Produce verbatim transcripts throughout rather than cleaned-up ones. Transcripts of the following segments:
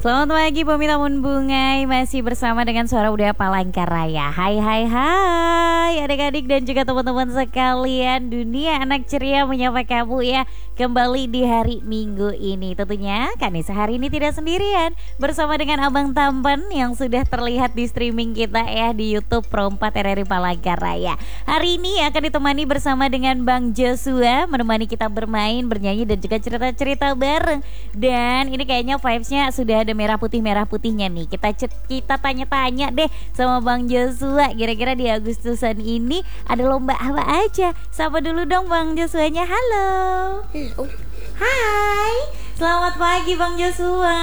Selamat pagi pemirsa Bungai, masih bersama dengan suara Udaya Palangkaraya. Hai hai hai adik-adik dan juga teman-teman sekalian, dunia anak ceria menyapa kamu ya kembali di hari Minggu ini. Tentunya Kanisa hari ini tidak sendirian, bersama dengan Abang Tampan yang sudah terlihat di streaming kita ya di YouTube Pro empat R R I Palangkaraya. Hari ini akan ditemani bersama dengan Bang Joshua, menemani kita bermain, bernyanyi dan juga cerita-cerita bareng. Dan ini kayaknya vibesnya sudah ada merah putih merah putihnya nih. Kita kita tanya-tanya deh sama Bang Joshua, kira-kira di Agustusan ini ada lomba apa aja? Sapa dulu dong Bang Joshuanya. Halo. Halo. Hai. Selamat pagi Bang Joshua.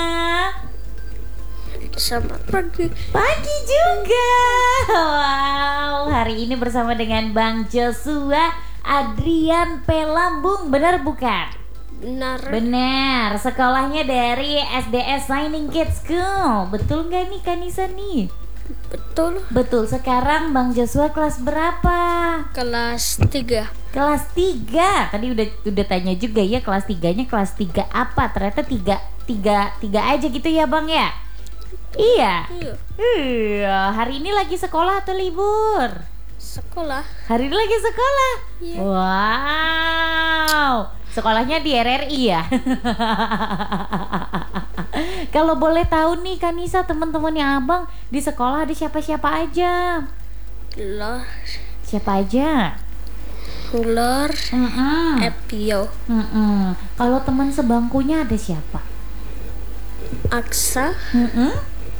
Selamat pagi. Pagi juga. Wow, hari ini bersama dengan Bang Joshua Adrian Pelambung, benar bukan? Benar. Benar, sekolahnya dari S D S Shining Kids School. Betul nggak nih Kanisa nih? Betul. Betul, sekarang Bang Joshua kelas berapa? Kelas tiga. Kelas tiga. Tadi udah udah tanya juga ya, kelas tiganya kelas tiga apa? Ternyata tiga, tiga, tiga aja gitu ya Bang ya? Iya. Iya. Iya, hari ini lagi sekolah atau libur? Sekolah. Hari ini lagi sekolah. Iya. Wow. Sekolahnya di R R I ya. Kalau boleh tahu nih Kanisa, teman-temannya Abang di sekolah ada siapa-siapa aja? Lor. Siapa aja? Lor. Mm-mm. Epio. Mm-mm. Kalau teman sebangkunya ada siapa? Aksa. Mm-mm.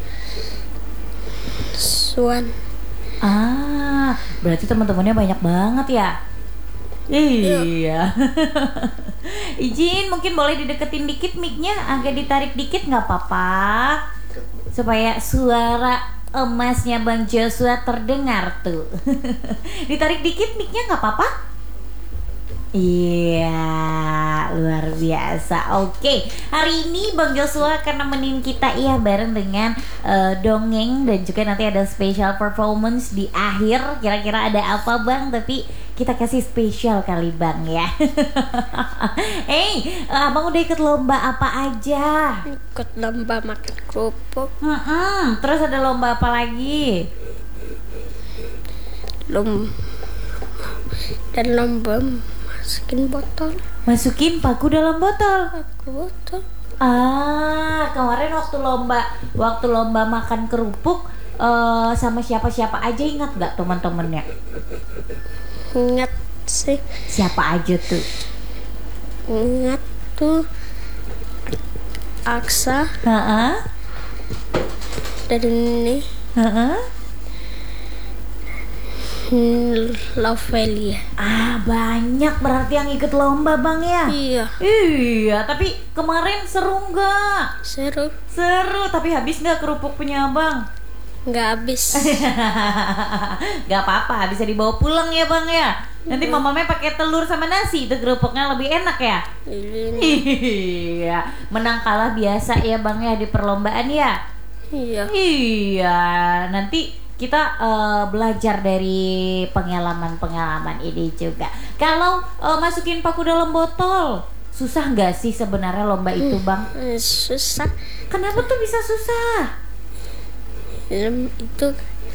Swan. Ah, berarti teman-temannya banyak banget ya? Iya. Izin, mungkin boleh dideketin dikit mic-nya, agak ditarik dikit nggak apa-apa, supaya suara emasnya Bang Joshua terdengar tuh. Ditarik dikit mic-nya nggak apa-apa? Iya, luar biasa. Oke, hari ini Bang Joshua akan nemenin kita ya bareng dengan uh, dongeng dan juga nanti ada special performance di akhir. Kira-kira ada apa Bang? Tapi kita kasih spesial kali Bang ya. Hey, Abang udah ikut lomba apa aja? Ikut lomba makan kerupuk. Mm-mm. Terus ada lomba apa lagi? Lom dan lomba masukin botol. Masukin paku dalam botol. Aku botol. Ah, kemarin waktu lomba waktu lomba makan kerupuk uh, sama siapa-siapa aja, ingat nggak teman-temannya? Ingat sih. Siapa aja tuh? Ingat tuh Aksa. Heeh. Dan ini Heeh. Lovelia. Ah, banyak berarti yang ikut lomba Bang ya? Iya. Iya, tapi kemarin seru nggak? Seru. Seru, tapi habis nggak kerupuk punya Abang? Nggak habis. Gak apa-apa, bisa dibawa pulang ya Bang ya. Nanti mamamnya pakai telur sama nasi, itu kerupuknya lebih enak ya. Iya, menang kalah biasa ya Bang ya di perlombaan ya. Iya. Iya, nanti kita uh, belajar dari pengalaman-pengalaman ini juga. Kalau uh, masukin paku dalam botol, susah nggak sih sebenarnya lomba itu Bang? Susah. Kenapa tuh bisa susah? Film itu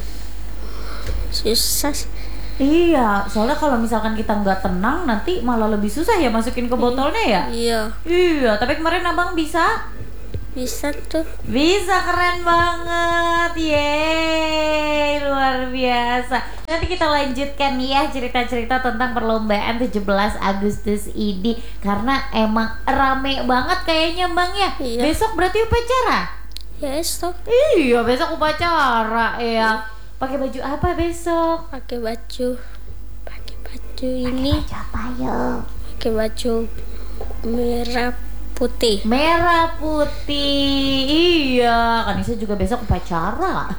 susah. Iya, soalnya kalau misalkan kita nggak tenang nanti malah lebih susah ya masukin ke botolnya ya. Iya. Iya, tapi kemarin Abang bisa. Bisa tuh. Bisa, keren banget. Yeay, luar biasa. Nanti kita lanjutkan ya cerita-cerita tentang perlombaan tujuh belas Agustus ini, karena emang rame banget kayaknya Bang ya. Iya. Besok berarti upacara? Ya esok Iya, besok upacara ya. Pakai baju apa besok? pakai baju pakai baju ini. Baju apa yuk? Pakai baju merah putih. Merah putih. Iya, Kanisa juga besok upacara.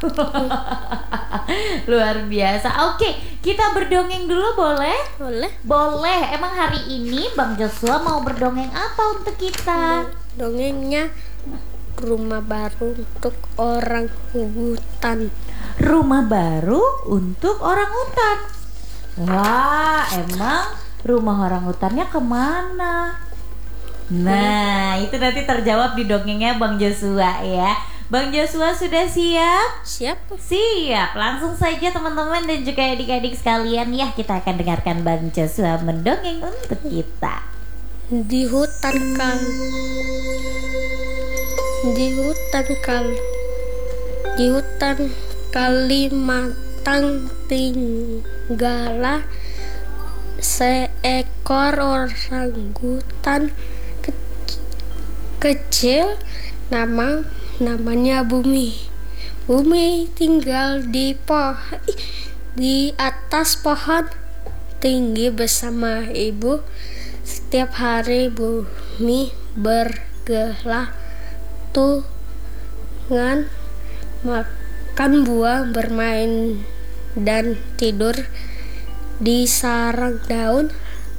Luar biasa. Oke, kita berdongeng dulu boleh? Boleh. Boleh. Emang hari ini Bang Joshua mau berdongeng apa untuk kita? Dongengnya rumah baru untuk orang hutan. Rumah baru untuk orang hutan. Wah, emang rumah orang hutannya kemana? Nah, itu nanti terjawab di dongengnya Bang Joshua ya. Bang Joshua sudah siap? Siap. Siap. Langsung saja teman-teman dan juga adik-adik sekalian ya, kita akan dengarkan Bang Joshua mendongeng untuk kita. Di hutan kal Di hutan kal Di hutan Kalimantan tinggallah seekor orangutan ke- kecil nama namanya Bumi. Bumi tinggal di pohon di atas pohon tinggi bersama ibu. Setiap hari Bumi bergelantungan makan buah, bermain dan tidur di sarang daun.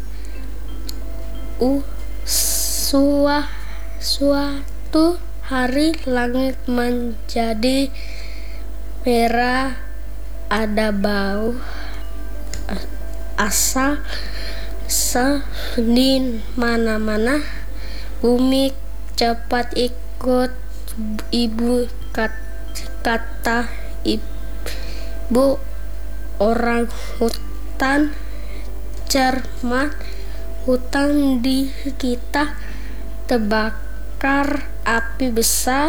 Uh, sua, suatu hari langit menjadi merah, ada bau asal di mana-mana. Bumi cepat ikut ibu, kata ibu orang hutan cermat. Hutan di kita terbakar api besar,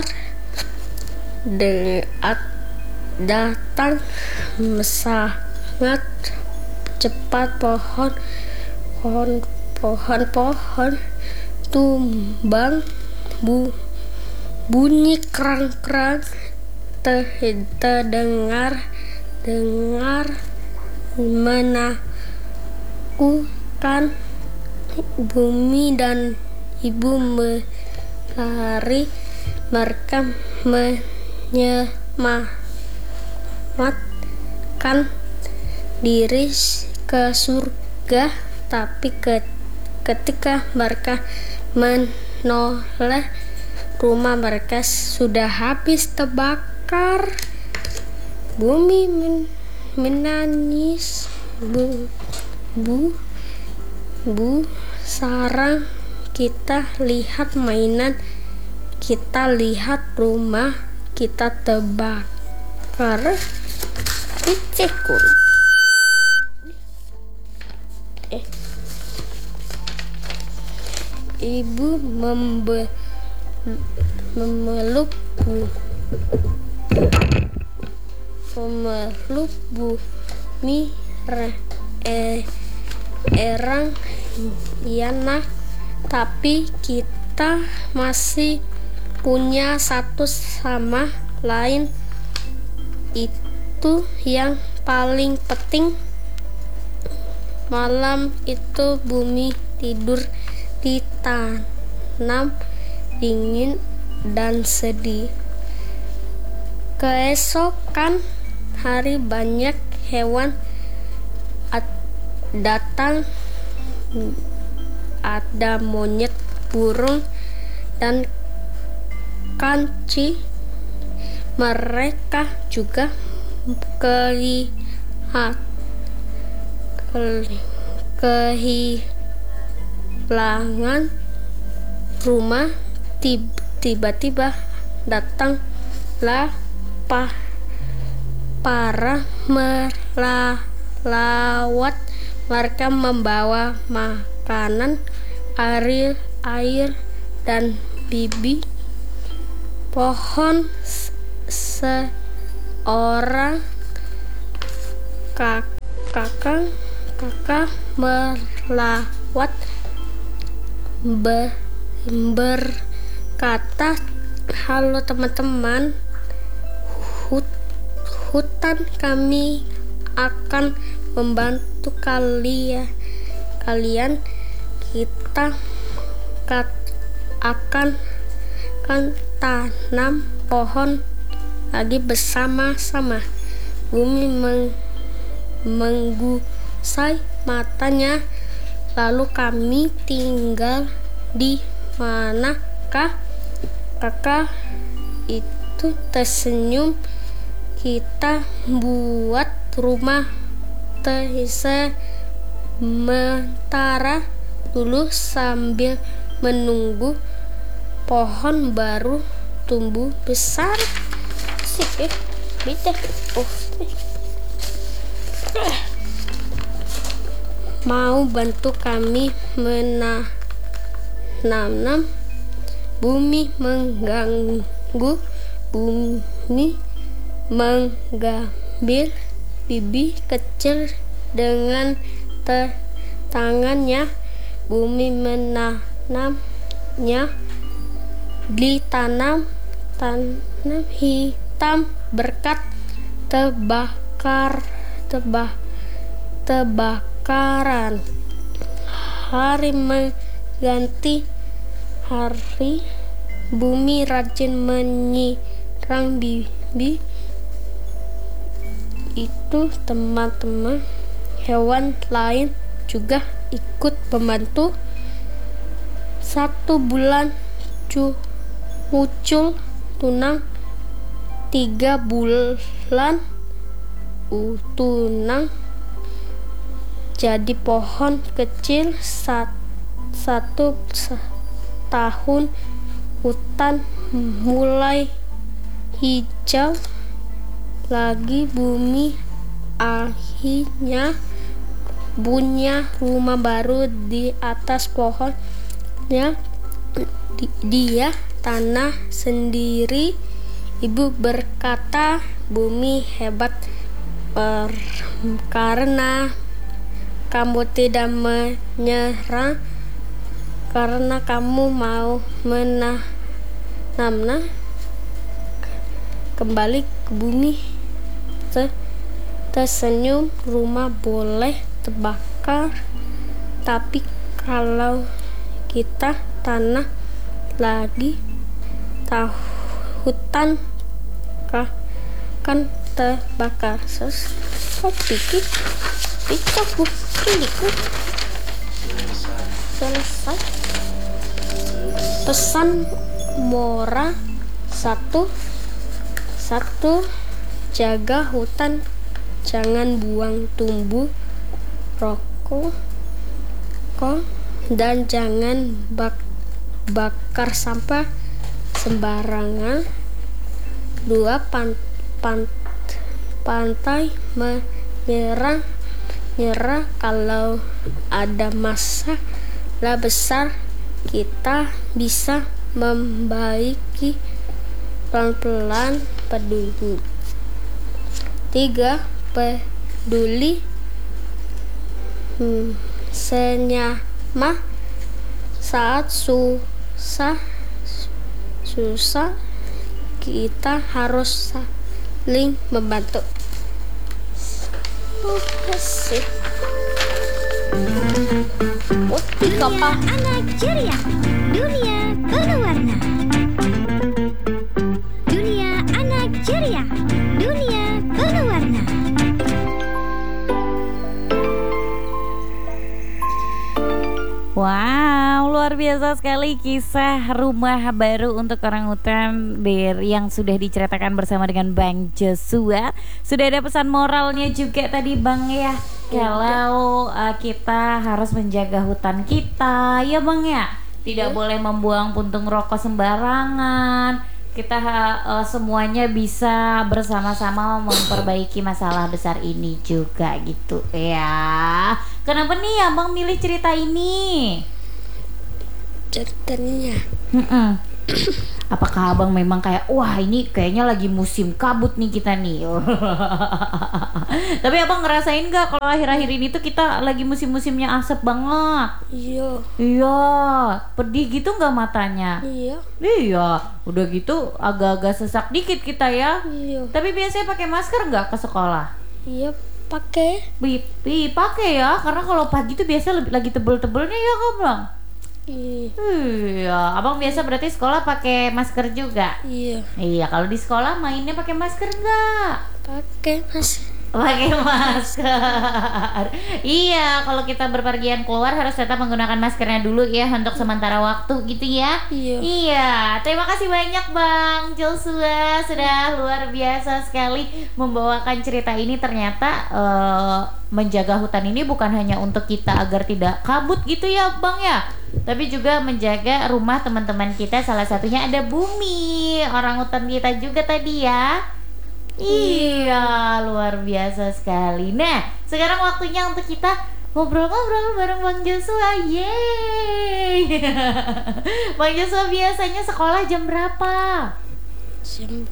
Deat datang sangat cepat. Pohon pohon pohon-pohon tumbang, bu, bunyi kerang-kerang terdengar dengar menakutkan. Bumi dan ibu berlari, mereka menyelamatkan diri ke surga. Tapi ke, ketika mereka menoleh, rumah mereka sudah habis terbakar. Bumi men, menangis. Bu, bu, bu, sarang kita lihat mainan, kita lihat rumah kita terbakar. Cekul. Eh. Ibu membe, memeluk bu, memeluk Bumi eh, erang Yana, tapi kita masih punya satu sama lain. Itu yang paling penting. Malam itu Bumi tidur di tanam dingin dan sedih. Keesokan hari banyak hewan datang. Ada monyet, burung, dan kancil. Mereka juga kelihat kehilangan rumah. Tiba-tiba datanglah pa, para melawat. Mereka membawa makanan, air, air dan bibi. Pohon seorang kakak kakak melawat be, berkata, halo teman-teman hut, hutan, kami akan membantu kalian. Kalian kita kat, akan kan tanam pohon lagi bersama-sama. Bumi meng, menggusai matanya. Lalu kami tinggal di manakah? Kakak itu tersenyum. Kita buat rumah sementara dulu sambil menunggu pohon baru tumbuh besar. Sip ya, bete. Oh, eh. Mau bantu kami menanam? Bumi mengganggu, bumi mengambil bibit kecil dengan te- tangannya. Bumi menanamnya di tanam tanam hitam berkat terbakar tebak terbakaran. Hari mengganti hari, bumi rajin menyiram bibit itu. Teman-teman hewan lain juga ikut membantu. Satu bulan cu- muncul tunang, tiga bulan uh, tunang jadi pohon kecil, sat- satu tahun hutan mulai hijau lagi. Bumi akhirnya punya rumah baru di atas pohonnya. Dia tanah sendiri. Ibu berkata, bumi hebat per- karena kamu tidak menyerah, karena kamu mau menanam kembali ke bumi. Tersenyum, rumah boleh terbakar, tapi kalau kita tanah lagi, tahu hutan kan terbakar. Ses pikir pikir bu pilihku selesai. Pesan moral satu satu jaga hutan, jangan buang tumbuh rokok kok, dan jangan bak bakar sampah sembarangan. Dua pan, pan, pantai menyerah nyerah kalau ada masalah besar. Kita bisa membaiki pelan-pelan. Peduli. Tiga, peduli hmm, senyama saat susah susah kita harus saling membantu. Oh, asik. Oh, tiga apa? Anak ceria, dunia penuh warna. Dunia anak ceria, dunia penuh warna. Wow, luar biasa sekali kisah rumah baru untuk orangutan yang sudah diceritakan bersama dengan Bang Joshua. Sudah ada pesan moralnya juga tadi Bang ya. Kalau uh, kita harus menjaga hutan kita, ya Bang ya. Tidak boleh membuang puntung rokok sembarangan. Kita uh, semuanya bisa bersama-sama memperbaiki masalah besar ini juga gitu ya. Kenapa nih Abang milih cerita ini? Ceritanya apakah Abang memang kayak wah ini kayaknya lagi musim kabut nih kita nih. Tapi Abang ngerasain gak kalau akhir-akhir ini tuh kita lagi musim-musimnya asap banget? Iya. Iya, pedih gitu gak matanya? Iya. Iya, udah gitu agak-agak sesak dikit kita ya. Iya. Tapi biasanya pakai masker nggak ke sekolah? Iya, pakai. Bi, pakai ya, karena kalau pagi tuh biasa lebih lagi tebel-tebelnya ya kan Bang? Iya. Iya, Abang biasa berarti sekolah pakai masker juga? Iya. Iya, kalau di sekolah mainnya pakai masker nggak? Pakai mas. Pakai masker. Iya, kalau kita berpergian keluar harus tetap menggunakan maskernya dulu ya untuk sementara waktu gitu ya. Iya. Iya, terima kasih banyak Bang Joshua sudah luar biasa sekali membawakan cerita ini. Ternyata eh, menjaga hutan ini bukan hanya untuk kita agar tidak kabut gitu ya Bang ya, tapi juga menjaga rumah teman-teman kita. Salah satunya ada Bumi, orang hutan kita juga tadi ya. Iya, luar biasa sekali. Nah, sekarang waktunya untuk kita ngobrol-ngobrol bareng Bang Joshua. Yeay. Bang Joshua biasanya sekolah jam berapa? Jam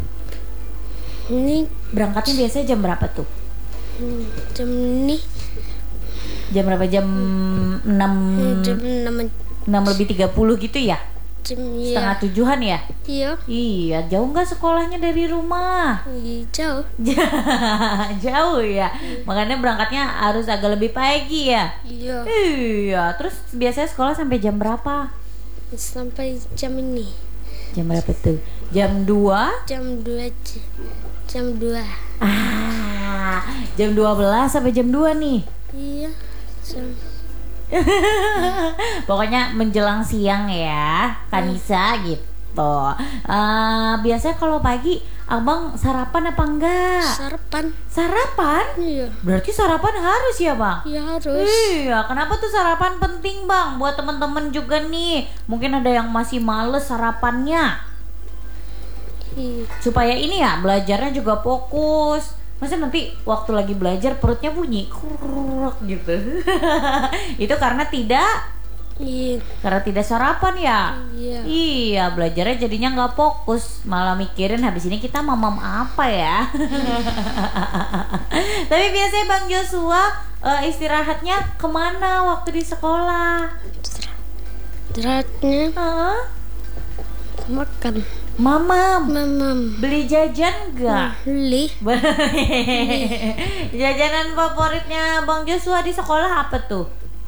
ini Berangkatnya biasanya jam berapa tuh? hmm, jam ini Jam berapa? Jam enam hmm, jam enam enam lebih tiga puluh gitu ya? jam Setengah ya. tujuhan ya? Iya. Iya, jauh nggak sekolahnya dari rumah? Iya, jauh. Jauh ya, makanya berangkatnya harus agak lebih pagi ya. Iya. Iya, terus biasanya sekolah sampai jam berapa? Sampai jam ini. Jam berapa tuh? Jam dua? Jam dua j- jam dua. Ah, jam dua belas sampai jam dua nih. Iya. Jam Pokoknya menjelang siang ya, Kanisa gitu. Eh, biasanya kalau pagi abang sarapan apa enggak? sarapan. Sarapan? Iya. Berarti sarapan harus ya bang? Iya harus. Iya, kenapa tuh sarapan penting bang? Buat temen-temen juga nih, mungkin ada yang masih males sarapannya. Iya. Supaya ini ya, belajarnya juga fokus. Masa nanti waktu lagi belajar perutnya bunyi kuruk gitu. Itu karena tidak Iya. Karena tidak sarapan ya. Iya. Iya, belajarnya jadinya nggak fokus, malah mikirin habis ini kita mamam apa ya. Tapi biasanya Bang Joshua eh, istirahatnya kemana waktu di sekolah? Istirahatnya Hah? makan. Mamam. Mamam. Beli jajan nggak? Beli. Jajanan favoritnya Bang Joshua di sekolah apa tuh?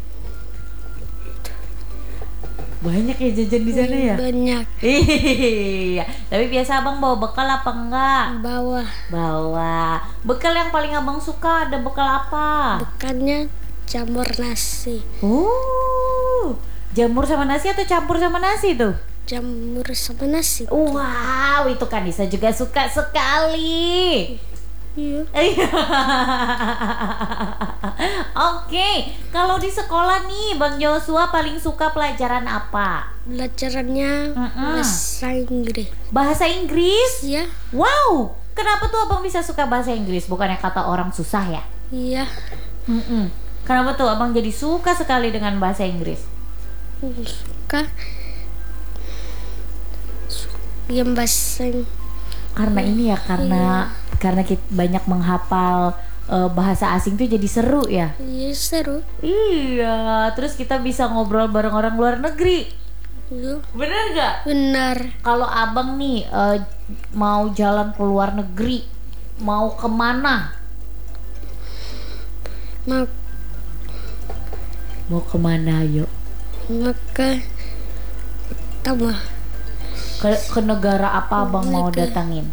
Banyak ya jajan di sana ya? Banyak. Iya. Tapi biasa abang bawa bekal apa enggak? Bawah. Bawa. Bekal yang paling abang suka ada bekal apa? Bukannya jamur nasi. Uh, jamur sama nasi atau campur sama nasi tuh? Jamur sama nasi. Wow, itu kan Nisa juga suka sekali. Iya. Oke, kalau di sekolah nih Bang Joshua paling suka pelajaran apa? Belajarannya Mm-mm. bahasa Inggris. Bahasa Inggris? Iya. Wow, kenapa tuh abang bisa suka bahasa Inggris? Bukannya kata orang susah ya? Iya. Mm-mm. Kenapa tuh abang jadi suka sekali dengan bahasa Inggris? Suka yang bahasa Karena ini ya, karena karena kita banyak menghafal eh, bahasa asing tuh jadi seru ya. Iya seru. Iya, terus kita bisa ngobrol bareng orang luar negeri. Iya. Bener nggak? Benar. Kalau abang nih eh, mau jalan ke luar negeri, mau kemana? Mau Mau kemana yuk? maka tamu Ke, ke negara apa abang mau Negara. datangin?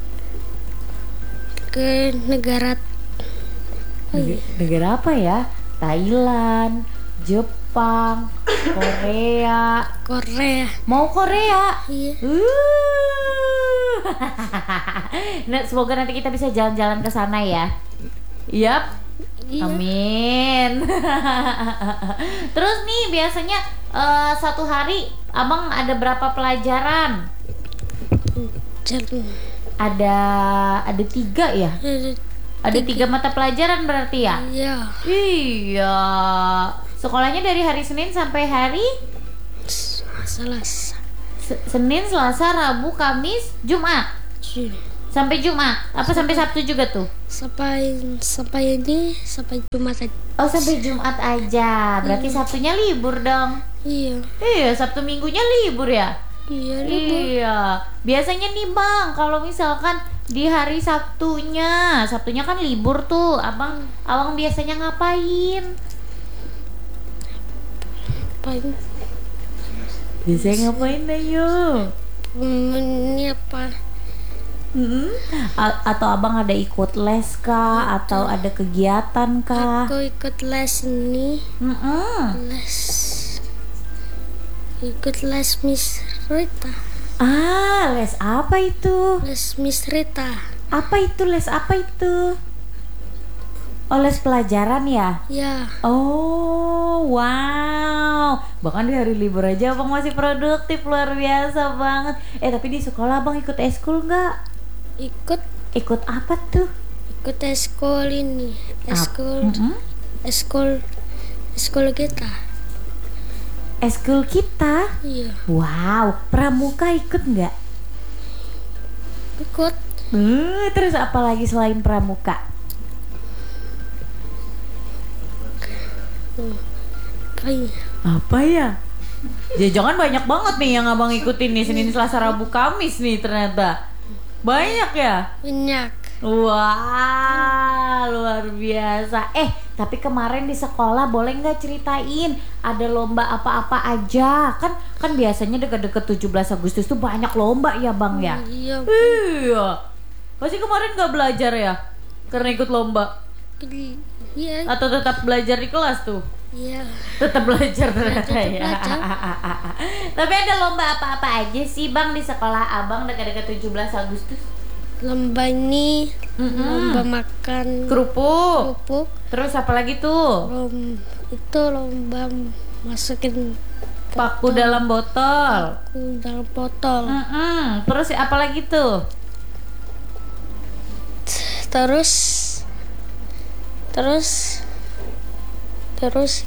ke negara Neg- Negara apa ya? Thailand, Jepang, Korea. Korea. Mau Korea? Iya. Uh. Nah, semoga nanti kita bisa jalan-jalan ke sana ya. Yap. Iya. Amin. Terus nih biasanya eh, satu hari abang ada berapa pelajaran? Jalan. Ada ada tiga ya? Ada tiga mata pelajaran berarti ya? Iya. Iya. Sekolahnya dari hari Senin sampai hari Selasa. Se- Senin, Selasa, Rabu, Kamis, Jumat. Sampai Jumat. Apa sampai Sabtu juga tuh? Sampai sampai ini sampai Jumat aja. Oh, sampai Jumat aja. Berarti Sabtunya libur dong. Iya. Iya, Sabtu Minggunya libur ya? Iya. libur. Iya. Biasanya nih Bang, kalau misalkan di hari Sabtunya, Sabtunya kan libur tuh. Abang abang biasanya ngapain? Paling Biasanya ngapain ayo? ini apa? Hmm, A- atau abang ada ikut les kah? Atau ada kegiatan kah? Aku ikut les ini, Mm-mm. les ikut les Miss Rita, Ah, les apa itu? les Miss Rita. Apa itu les apa itu? Oh, les pelajaran ya? Ya, Oh, wow. Bahkan di hari libur aja abang masih produktif, luar biasa banget. Eh, tapi di sekolah abang ikut eskul nggak? ikut Ikut apa tuh? ikut eskul ini, Ap- eskul Mm-mm. eskul eskul kita. Eskul kita? Iya, Wow, pramuka ikut nggak? ikut. Uh, terus apa lagi selain pramuka? Apa ini? Apa ya? Ya jangan banyak banget nih yang abang ikutin nih Senin, Selasa, Rabu, Kamis nih ternyata. Banyak ya? Banyak. Wah, luar biasa. Eh, tapi kemarin di sekolah boleh nggak ceritain ada lomba apa-apa aja? Kan kan biasanya deket-deket tujuh belas Agustus tuh banyak lomba ya bang ya? Iya, Iya. Pasti kemarin nggak belajar ya? Karena ikut lomba? iya, Atau tetap belajar di kelas tuh? iya. Tetap belajar ternyata Tetap ya. belajar. Tapi ada lomba apa-apa aja sih bang di sekolah abang dekat-dekat tujuh belas Agustus? Lomba ini, Mm-mm. lomba makan Kerupuk. kerupuk. Terus apa lagi tuh? Lom, itu lomba masukin Paku dalam botol. aku dalam botol. Mm-mm. Terus apa lagi tuh? Terus, terus, terus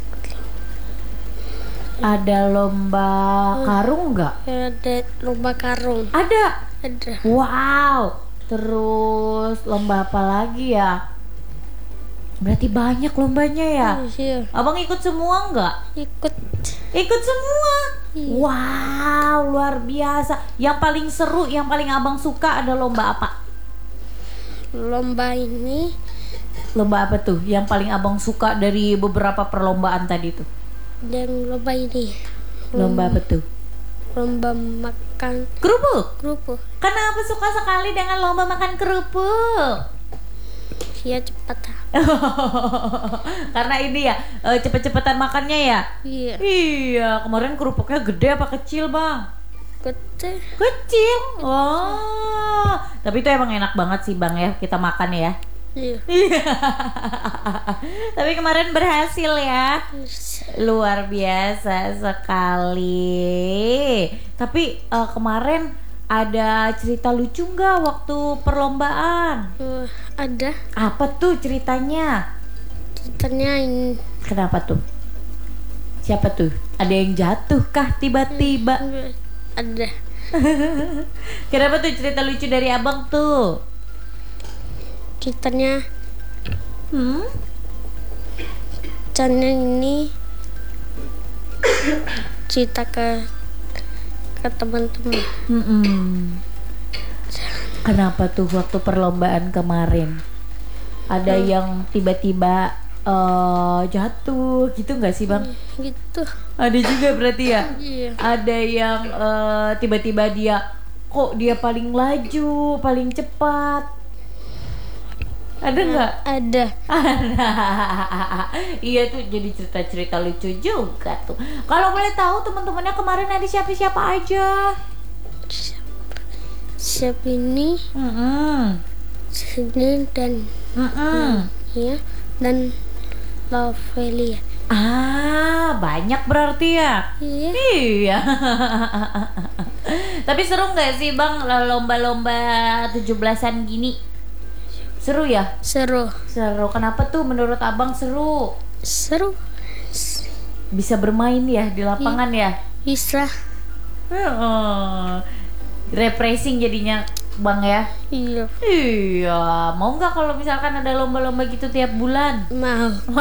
Ada lomba karung nggak? ada lomba karung. Ada. Ada. Wow. Terus lomba apa lagi ya? Berarti banyak lombanya ya? Iya, Abang ikut semua nggak? ikut. Ikut semua. Iya. Wow, luar biasa. Yang paling seru, yang paling abang suka ada lomba apa? Lomba ini Lomba apa tuh? Yang paling abang suka dari beberapa perlombaan tadi tuh? dan lomba ini Lomba apa tuh? lomba makan Kerupuk. kerupuk. Kenapa suka sekali dengan lomba makan kerupuk? Ya cepat. Karena ini ya eh, cepet-cepetan makannya ya. Iya, Iya, kemarin kerupuknya gede apa kecil bang? kecil. Kecil. Oh, tapi itu emang enak banget sih bang ya kita makan ya. Iya. Iya. Tapi kemarin berhasil ya. Luar biasa sekali. Tapi eh, kemarin ada cerita lucu nggak waktu perlombaan? Oh, ada Apa tuh ceritanya? ceritanya ini. Kenapa tuh? Siapa tuh? Ada yang jatuh kah tiba-tiba? Ada Kenapa tuh cerita lucu dari abang tuh? ceritanya. Hmm? Ceritanya ini cerita ke ke teman-teman. Mm-mm. Kenapa tuh waktu perlombaan kemarin? Ada Hmm. yang tiba-tiba eh, jatuh gitu nggak sih bang? Gitu. Ada juga berarti ya? Iya. Ada yang eh, tiba-tiba dia kok dia paling laju, paling cepat. Ada nggak? Ada. Ada. Iya tuh jadi cerita-cerita lucu juga tuh. Kalau boleh tahu teman-temannya kemarin ada siapa-siapa aja? Siap ini, Mm-mm. sini dan Mm-mm. ya dan Lovelia. Ah, banyak berarti ya? Iya. Iya. Tapi seru nggak sih bang lomba-lomba tujuh belasan gini? Seru ya? Seru. Seru. Kenapa tuh menurut abang seru? Seru. Bisa bermain ya di lapangan ya? Bisa. Heeh. Refreshing jadinya bang ya? Iya. Iya. Mau nggak kalau misalkan ada lomba-lomba gitu tiap bulan? Mau.